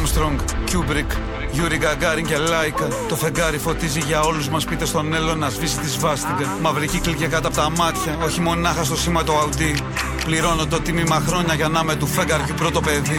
Armstrong, Kubrick, Yuri Gagarin και Laika. Το φεγγάρι φωτίζει για όλους μας, πείτε στον Έλλο να σβήσει τη σβάστηκα. Μαύρη κύκλη και κάτω από τα μάτια, όχι μονάχα στο σήμα το Audi. Πληρώνω το τίμημα χρόνια για να είμαι του φεγγαριού πρώτο παιδί.